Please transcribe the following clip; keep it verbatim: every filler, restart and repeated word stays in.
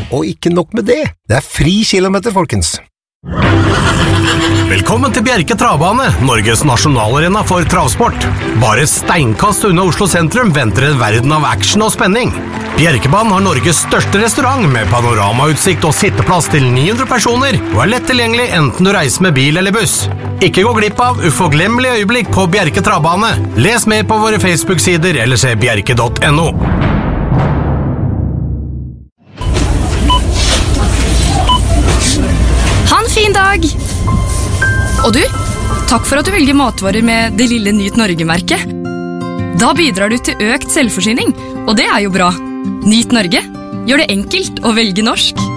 Og ikke nok med det, det er fri kilometer, folkens. Velkommen til Bjerke Travbane, Norges nasjonalarena for travsport. Bare steinkast unna Oslo sentrum venter en verden av action og spenning. Bjerkebanen har Norges største restaurant med panoramautsikt og sitteplass til ni hundre personer, og er lett tilgjengelig enten du reiser med bil eller buss. Ikke gå glipp av uforglemmelige øyeblikk på Bjerke Travbane. Les mer på våre Facebook-sider eller se bjerke punktum no. Ha en fin dag! Og du, takk for at du velger matvarer med det lille Nyt Norge-merket. Da bidrar du til økt selvforsyning, og det er jo bra. Nyt Norge, gjør det enkelt å velge norsk.